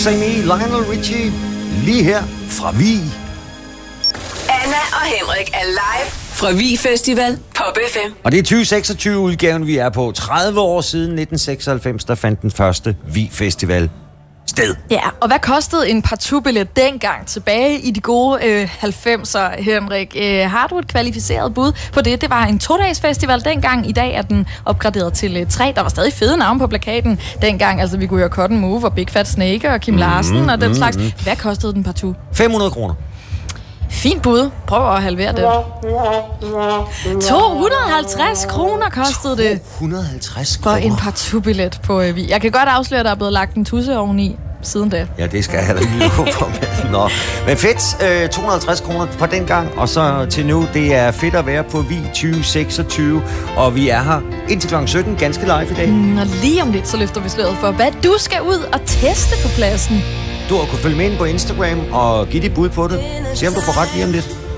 Sammy, Lionel Richie, lige her fra Vig. Anna og Henrik er live fra Vig Festival på BFM. Og det er 2026-udgaven, vi er på. 30 år siden 1996, der fandt den første Vig Festival sted. Ja, og hvad kostede en partout-billet dengang tilbage i de gode 90'er, Henrik? Har du et kvalificeret bud på det? Det var en 2-dages festival dengang. I dag er den opgraderet til 3. Der var stadig fede navne på plakaten dengang. Altså, vi kunne høre Cotton Move og Big Fat Snake og Kim Larsen og den slags. Hvad kostede den partout? 500 kroner. Fint bud. Prøv at halvere det. 250 kroner kostede det. 150 for kroner. en partout-billet på Vig. Jeg kan godt afsløre, at der er blevet lagt en tusse oveni siden da. Ja, det skal jeg da lige love for med. Nå. Men fedt, 250 kroner på den gang, og så til nu, det er fedt at være på Vig 2026, og vi er her indtil kl. 17, ganske live i dag. Og lige om lidt, så løfter vi sløret for, hvad du skal ud og teste på pladsen. Du har kunnet følge med ind på Instagram og give dit bud på det. Se om du får ret lige om lidt.